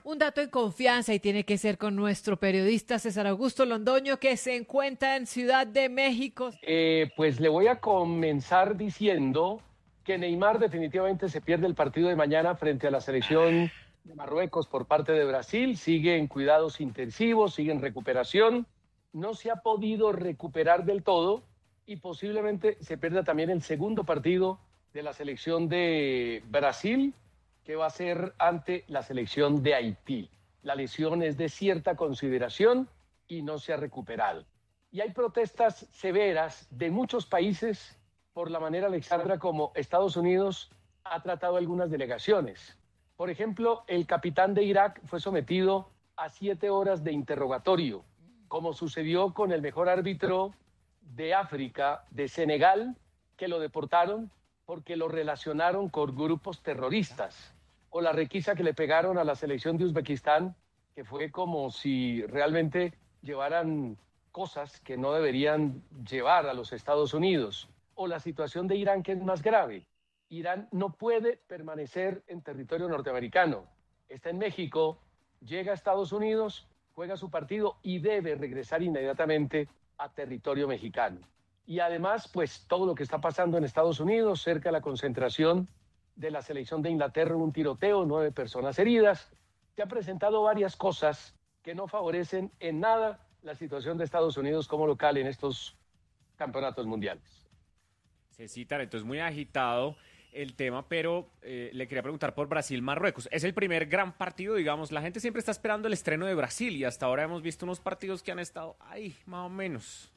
Un dato en confianza y tiene que ser con nuestro periodista César Augusto Londoño, que se encuentra en Ciudad de México. Pues le voy a comenzar diciendo que Neymar definitivamente se pierde el partido de mañana frente a la selección de Marruecos por parte de Brasil. Sigue en cuidados intensivos, sigue en recuperación. No se ha podido recuperar del todo y posiblemente se pierda también el segundo partido de la selección de Brasil, que va a ser ante la selección de Haití. La lesión es de cierta consideración y no se ha recuperado. Y hay protestas severas de muchos países por la manera, Alexandra, como Estados Unidos ha tratado algunas delegaciones. Por ejemplo, el capitán de Irak fue sometido a 7 horas de interrogatorio, como sucedió con el mejor árbitro de África, de Senegal, que lo deportaron porque lo relacionaron con grupos terroristas, o la requisa que le pegaron a la selección de Uzbekistán, que fue como si realmente llevaran cosas que no deberían llevar a los Estados Unidos, o la situación de Irán, que es más grave. Irán no puede permanecer en territorio norteamericano. Está en México, llega a Estados Unidos, juega su partido y debe regresar inmediatamente a territorio mexicano. Y además, pues todo lo que está pasando en Estados Unidos, cerca de la concentración de la selección de Inglaterra, un tiroteo, 9 personas heridas. Se han presentado varias cosas que no favorecen en nada la situación de Estados Unidos como local en estos campeonatos mundiales. Se citan, entonces muy agitado el tema, pero le quería preguntar por Brasil-Marruecos. Es el primer gran partido, digamos, la gente siempre está esperando el estreno de Brasil y hasta ahora hemos visto unos partidos que han estado ahí, más o menos.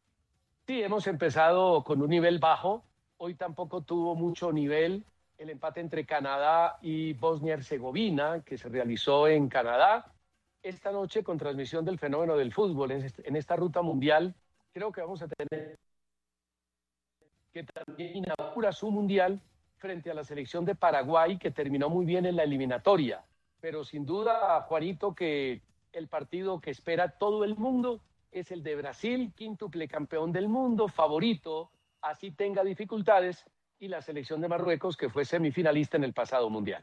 Sí, hemos empezado con un nivel bajo, hoy tampoco tuvo mucho nivel el empate entre Canadá y Bosnia-Herzegovina, que se realizó en Canadá. Esta noche, con transmisión del fenómeno del fútbol en esta ruta mundial, creo que vamos a tener que también inaugura su mundial frente a la selección de Paraguay, que terminó muy bien en la eliminatoria. Pero sin duda, Juanito, que el partido que espera todo el mundo es el de Brasil, quíntuple campeón del mundo, favorito, así tenga dificultades, y la selección de Marruecos, que fue semifinalista en el pasado mundial.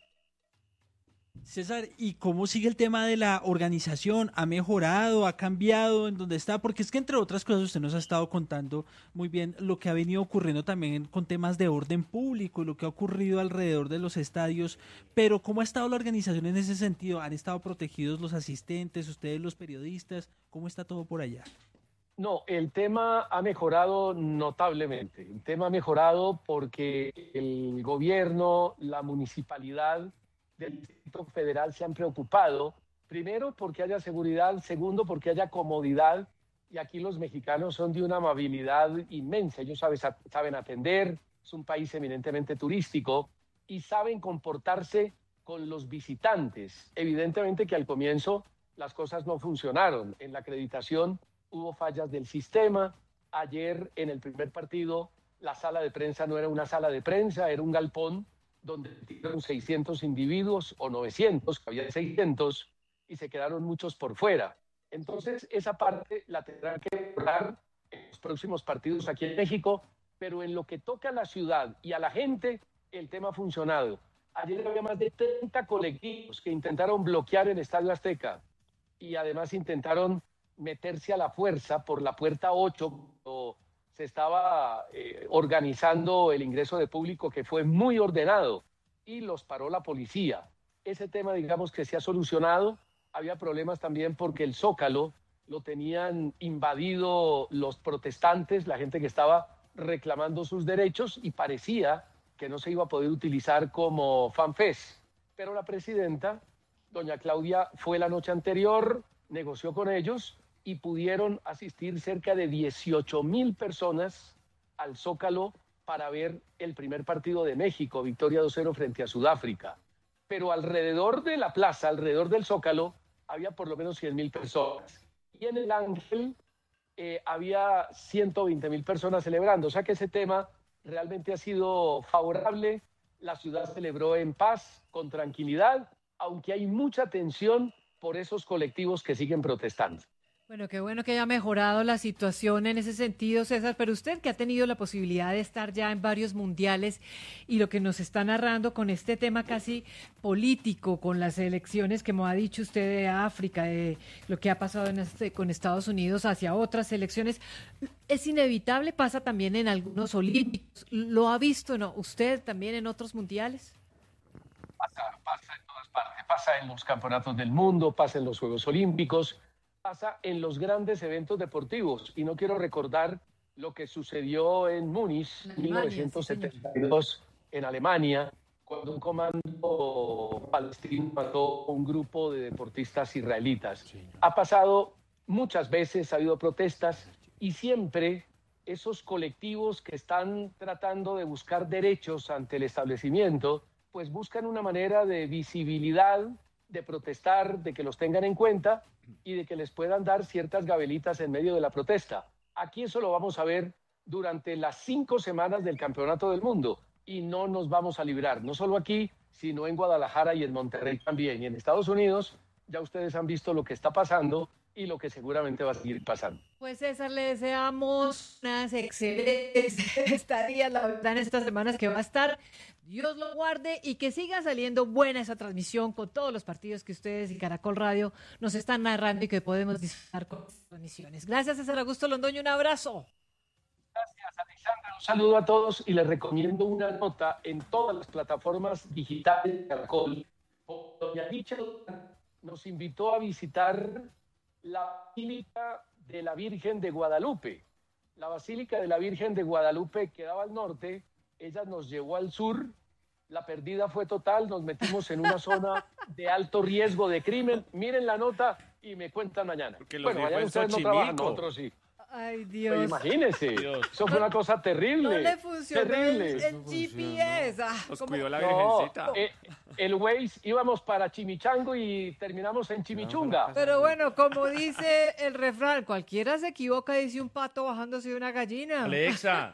César, ¿y cómo sigue el tema de la organización? ¿Ha mejorado? ¿Ha cambiado en dónde está? Porque es que, entre otras cosas, usted nos ha estado contando muy bien lo que ha venido ocurriendo también con temas de orden público y lo que ha ocurrido alrededor de los estadios, pero ¿cómo ha estado la organización en ese sentido? ¿Han estado protegidos los asistentes, ustedes los periodistas? ¿Cómo está todo por allá? No, el tema ha mejorado notablemente. El tema ha mejorado porque el gobierno, la municipalidad del Distrito Federal se han preocupado, primero porque haya seguridad, segundo porque haya comodidad, y aquí los mexicanos son de una amabilidad inmensa. Ellos saben atender, es un país eminentemente turístico y saben comportarse con los visitantes. Evidentemente que al comienzo las cosas no funcionaron. En la acreditación hubo fallas del sistema. Ayer en el primer partido la sala de prensa no era una sala de prensa, era un galpón donde tiraron 600 individuos o 900, había 600, y se quedaron muchos por fuera. Entonces, esa parte la tendrán que mejorar en los próximos partidos aquí en México, pero en lo que toca a la ciudad y a la gente, el tema ha funcionado. Ayer había más de 30 colectivos que intentaron bloquear el Estadio Azteca y además intentaron meterse a la fuerza por la puerta 8, o se estaba organizando el ingreso de público, que fue muy ordenado, y los paró la policía. Ese tema, digamos, que se ha solucionado. Había problemas también porque el Zócalo lo tenían invadido los protestantes, la gente que estaba reclamando sus derechos, y parecía que no se iba a poder utilizar como fanfest. Pero la presidenta, doña Claudia, fue la noche anterior, negoció con ellos y pudieron asistir cerca de 18,000 personas al Zócalo para ver el primer partido de México, victoria 2-0 frente a Sudáfrica. Pero alrededor de la plaza, alrededor del Zócalo, había por lo menos 100,000 personas. Y en el Ángel había 120,000 personas celebrando. O sea que ese tema realmente ha sido favorable. La ciudad celebró en paz, con tranquilidad, aunque hay mucha tensión por esos colectivos que siguen protestando. Bueno, qué bueno que haya mejorado la situación en ese sentido, César, pero usted que ha tenido la posibilidad de estar ya en varios mundiales y lo que nos está narrando con este tema casi político, con las elecciones que me ha dicho usted de África, de lo que ha pasado con Estados Unidos hacia otras elecciones, es inevitable, pasa también en algunos olímpicos. ¿Lo ha visto, no? ¿Usted también en otros mundiales? Pasa en todas partes, pasa en los campeonatos del mundo, pasa en los Juegos Olímpicos, pasa en los grandes eventos deportivos. Y no quiero recordar lo que sucedió en Múnich en 1972, en Alemania, cuando un comando palestino mató a un grupo de deportistas israelitas. Ha pasado muchas veces, ha habido protestas y siempre esos colectivos que están tratando de buscar derechos ante el establecimiento, pues buscan una manera de visibilidad, de protestar, de que los tengan en cuenta y de que les puedan dar ciertas gabelitas en medio de la protesta. Aquí eso lo vamos a ver durante las 5 semanas del Campeonato del Mundo y no nos vamos a librar, no solo aquí, sino en Guadalajara y en Monterrey también. Y en Estados Unidos ya ustedes han visto lo que está pasando y lo que seguramente va a seguir pasando. Pues César, le deseamos unas excelentes estadías, la verdad, en estas semanas que va a estar. Dios lo guarde y que siga saliendo buena esa transmisión con todos los partidos que ustedes y Caracol Radio nos están narrando y que podemos disfrutar con estas transmisiones. Gracias, César Augusto Londoño, un abrazo. Gracias, Alexandra. Un saludo a todos y les recomiendo una nota en todas las plataformas digitales de Caracol. Doña Licha nos invitó a visitar la Basílica de la Virgen de Guadalupe. La Basílica de la Virgen de Guadalupe quedaba al norte, ella nos llevó al sur, la pérdida fue total, nos metimos en una zona de alto riesgo de crimen. Miren la nota y me cuentan mañana. Bueno, mañana ustedes no trabajan, nosotros sí. Ay, Dios. Pero imagínense, eso fue una cosa terrible. No le funcionó terrible. el GPS. Nos cuidó la virgencita. El Waze íbamos para Chimichango y terminamos en Chimichunga. Pero bueno, como dice el refrán, cualquiera se equivoca, dice un pato bajándose de una gallina. Alexa.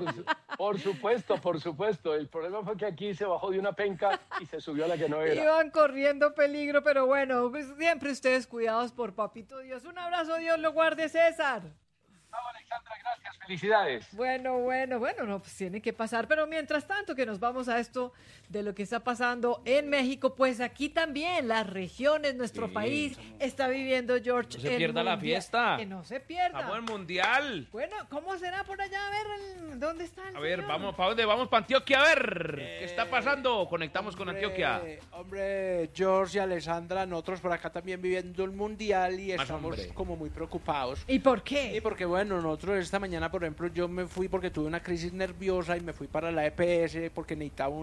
Por supuesto. El problema fue que aquí se bajó de una penca y se subió a la que no era. Iban corriendo peligro, pero bueno, pues siempre ustedes cuidados por Papito Dios. Un abrazo, Dios lo guarde, César. Alexandra, gracias, felicidades. Bueno, no, pues tiene que pasar, pero mientras tanto que nos vamos a esto de lo que está pasando en México, pues aquí también las regiones, nuestro país está viviendo, George. No se pierda la fiesta. Que no se pierda. Vamos al mundial. Bueno, ¿cómo será por allá? A ver, ¿dónde están? A ver, vamos, ¿para dónde? Vamos para Antioquia, a ver. ¿Qué está pasando? Conectamos con Antioquia. Hombre, George y Alessandra, nosotros por acá también viviendo el mundial y Más estamos hombre. como muy preocupados. ¿Y por qué? Y porque, bueno, nosotros esta mañana, por ejemplo, yo me fui porque tuve una crisis nerviosa y me fui para la EPS porque necesitaba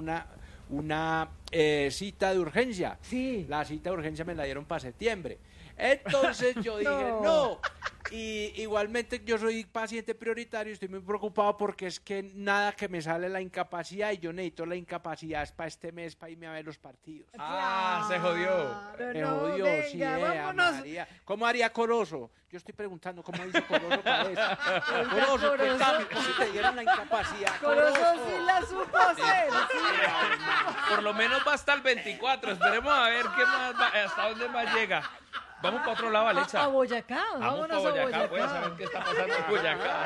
una cita de urgencia. Sí. La cita de urgencia me la dieron para septiembre. Entonces yo dije, no. Y igualmente yo soy paciente prioritario, estoy muy preocupado porque es que nada que me sale la incapacidad y yo necesito la incapacidad para este mes para irme a ver los partidos. Ah, se jodió. Me No, jodió, venga, sí, vámonos. María. ¿Cómo haría Corozo? Yo estoy preguntando cómo dice Corozo para eso. Corozo, Corozo. cuéntame, ¿cómo te dieron la incapacidad? Corozo sí la supo hacer. Por lo menos va hasta el 24. Esperemos a ver qué más hasta dónde más llega. Vamos para otro lado, Alexa. A Boyacá, Vamos vámonos para a Boyacá, pues, a Boyacá. ver qué está pasando en Boyacá.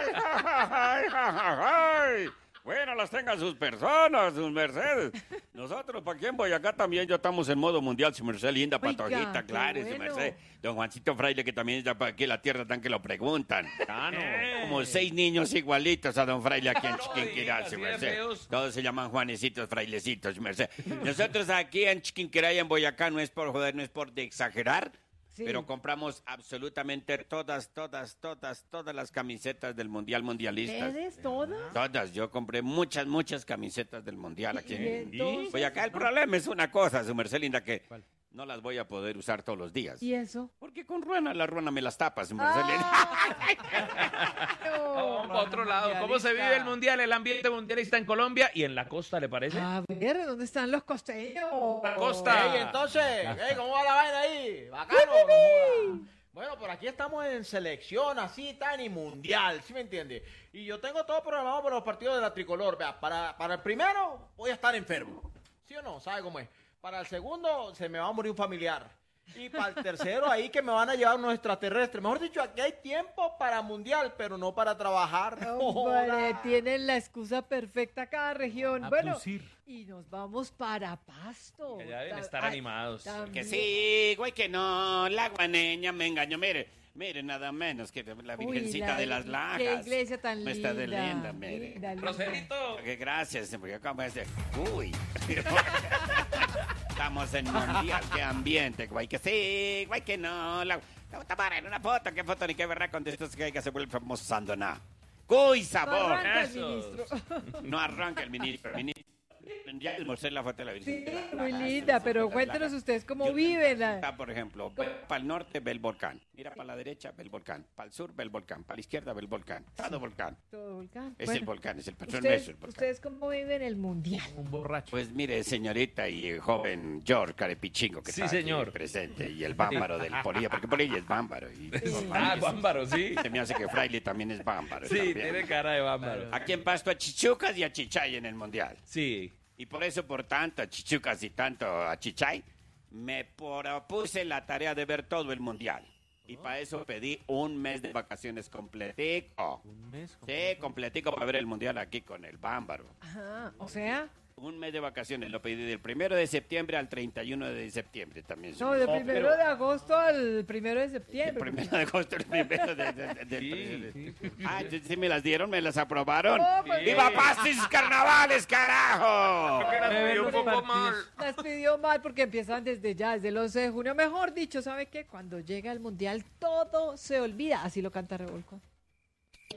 Ay, bueno, las tengan sus personas, sus mercedes. Nosotros, para aquí en Boyacá también ya estamos en modo mundial, su merced linda, Oiga, patojita, qué claro, su bueno. merced. Don Juancito Fraile, que también está para aquí en la tierra, tan que lo preguntan. Ah, no. Como 6 niños igualitos a don Fraile aquí en Chiquinquirá, diga, su así de merced. feos. Todos se llaman Juanecitos, Frailecitos, su merced. Nosotros aquí en Chiquinquirá y en Boyacá, no es por joder, no es por exagerar, Sí. pero compramos absolutamente todas las camisetas del Mundial Mundialistas. ¿Ustedes todas? Todas, yo compré muchas camisetas del Mundial aquí ¿Y en entonces? Boyacá. El problema es una cosa, su merced linda, que no las voy a poder usar todos los días. ¿Y eso? Porque con la ruana me las tapa, su merced linda. Vamos para otro lado. ¿Cómo se vive el mundial, el ambiente mundialista en Colombia y en la costa, le parece? A ver, ¿dónde están los costeños? La costa. Ey, entonces, ¿cómo va la vaina ahí? Bacano, no joda. Bueno, por aquí estamos en selección, así, tan y mundial, ¿sí me entiende? Y yo tengo todo programado para los partidos de la tricolor. Vea, para el primero voy a estar enfermo, ¿sí o no? ¿Sabe cómo es? Para el segundo se me va a morir un familiar. Y para el tercero ahí que me van a llevar unos extraterrestres. Mejor dicho, aquí hay tiempo para mundial, pero no para trabajar. Hombre, tienen la excusa perfecta cada región. A Bueno, producir. y nos vamos para Pasto. Que ya deben estar Ay, animados. Que también. sí, güey, que no, la guaneña me engañó, mire, nada menos que la Uy, Virgencita de las Lajas. Qué iglesia tan Me linda. está de linda, mire. Linda. Roserito. Que gracias, porque acá me dice, uy. Estamos en mundial, qué ambiente, güey, que sí, güey, que no. Vamos a tomar en una foto, qué foto ni qué verra con estos que se vuelve famoso Sandoná. ¡Cuy, No sabor! arranca el Eso. ministro. No arranca el ministro. Ya almorcé la foto de la Sí, Virgen. muy linda, pero cuéntenos ustedes cómo viven. Está, por ejemplo, para el norte ve el volcán. Mira para la derecha ve el volcán. Para el sur ve el volcán. Para la izquierda ve el volcán. Todo volcán. Todo volcán. Es Bueno, el volcán, es el patrón ¿ustedes, nuestro, el volcán. ¿ustedes cómo viven el mundial? Un borracho. Pues mire, señorita y joven George Carepichingo, que Sí, está aquí señor. presente, y el bámbaro del Polilla, porque Polilla es bámbaro. Y Ah, Bámbaro, sí. se me hace que Fraile también es bámbaro. Sí, también. tiene cara de Bámbaro. Aquí en Pasto a Chichucas y a Chichay en el Mundial. Sí. Y por eso, por tanto, a Chichucas y tanto a Chichay, me propuse la tarea de ver todo el Mundial. Y para eso pedí un mes de vacaciones completico. Un mes. Sí, completico para ver el Mundial aquí con el bámbaro. Ajá, o sea, Un mes de vacaciones, lo pedí del 1 de septiembre al 31 de septiembre también. no, del Oh, primero pero de agosto al 1 de el septiembre. 1 de agosto, el 1 del Sí. Ah, entonces sí me las dieron, me las aprobaron. Oh, pues ¡Viva sí. Pasto y sus carnavales, carajo! Un poco mal. Las pidió mal porque empiezan desde ya, desde el 11 de junio. Mejor dicho, ¿sabe qué? Cuando llega el mundial todo se olvida. Así lo canta Revolcón.